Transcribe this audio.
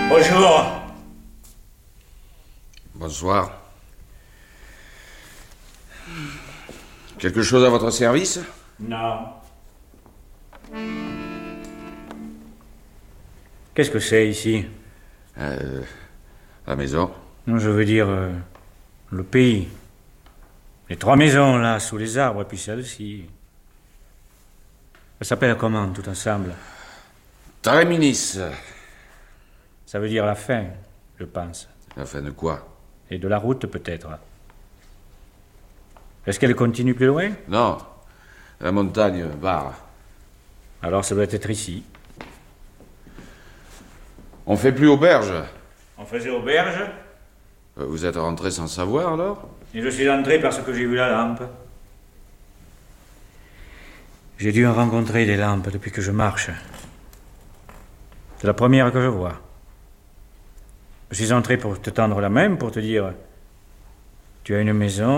Bonjour. Bonsoir. Quelque chose à votre service? Non. Qu'est-ce que c'est ici? La maison. Non, je veux dire le pays. Les 3 maisons là, sous les arbres, et puis celle-ci. Ça s'appelle comment, tout ensemble? Terminis. Ça veut dire la fin, je pense. La fin de quoi? Et de la route, peut-être. Est-ce qu'elle continue plus loin? Non. La montagne, barre. Alors ça doit être ici. On fait plus auberge. On faisait auberge, Vous êtes rentré sans savoir, alors? et je suis entré parce que j'ai vu la lampe. J'ai dû en rencontrer des lampes depuis que je marche. C'est la première que je vois. Je suis entré pour te tendre la main, pour te dire: tu as une maison,